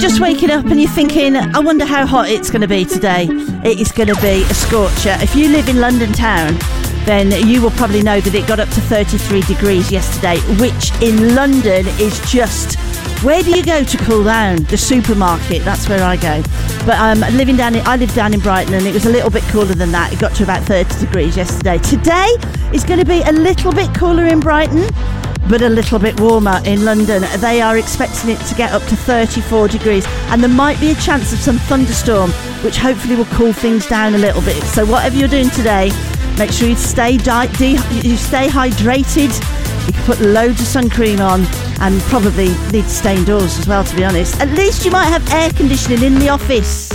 just waking up and you're thinking, I wonder how hot it's going to be today. It is going to be a scorcher. If you live in London town, then you will probably know that it got up to 33 degrees yesterday, which in London is just... Where do you go to cool down? The supermarket, that's where I go. But I live down in Brighton, and it was a little bit cooler than that. It got to about 30 degrees yesterday. Today is going to be a little bit cooler in Brighton, but a little bit warmer in London. They are expecting it to get up to 34 degrees, and there might be a chance of some thunderstorm, which hopefully will cool things down a little bit. So whatever you're doing today, make sure you stay hydrated. You can put loads of sun cream on, and probably need to stay indoors as well, to be honest. At least you might have air conditioning in the office.